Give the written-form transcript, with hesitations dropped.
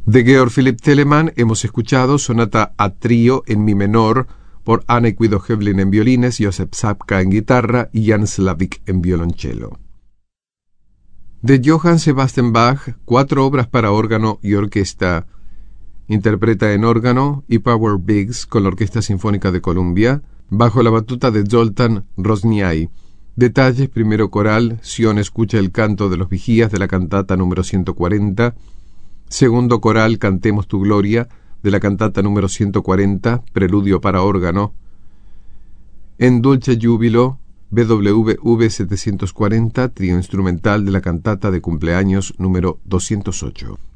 De Georg Philipp Telemann hemos escuchado Sonata a trío en mi menor por Anne Guido Hevlin en violines, Josef Sapka en guitarra y Jan Slavik en violonchelo. De Johann Sebastian Bach, 4 obras para órgano y orquesta. Interpreta en órgano y Power Biggs con la Orquesta Sinfónica de Columbia, bajo la batuta de Zoltán Rozsnyai. Detalles: primero coral, Sion escucha el canto de los vigías de la cantata número 140. Segundo coral, Cantemos tu gloria, de la cantata número 140, preludio para órgano. En Dulce Júbilo, BWV 740, trío instrumental de la cantata de cumpleaños número 208.